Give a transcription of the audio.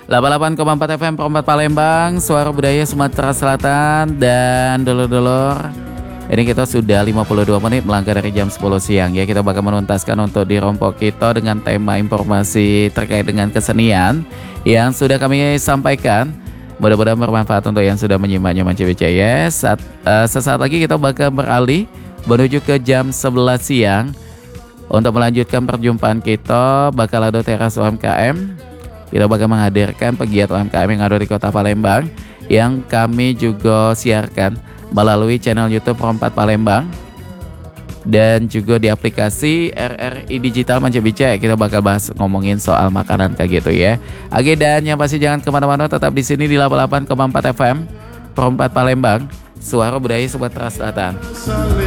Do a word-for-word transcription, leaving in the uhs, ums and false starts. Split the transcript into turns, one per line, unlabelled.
delapan puluh delapan koma empat F M Perempat Palembang, suara budaya Sumatera Selatan. Dan dulur-dulur, ini kita sudah lima puluh dua menit melangkah dari jam sepuluh siang ya. Kita bakal menuntaskan untuk di Rompok kita dengan tema informasi terkait dengan kesenian yang sudah kami sampaikan. Mudah-mudahan bermanfaat untuk yang sudah menyimaknya Manca B C ya. Saat, uh, sesaat lagi kita bakal beralih menuju ke jam sebelas siang untuk melanjutkan perjumpaan kita. Bakal ada teras U M K M. Kita bakal menghadirkan pegiat U M K M yang ada di Kota Palembang yang kami juga siarkan melalui channel YouTube Perempat Palembang dan juga di aplikasi R R I Digital Manca B C. Kita bakal bahas ngomongin soal makanan kayak gitu ya. Oke, dan yang pasti jangan kemana-mana, tetap di sini di delapan puluh delapan koma empat F M Perempat Palembang, suara budaya Sumatera Selatan.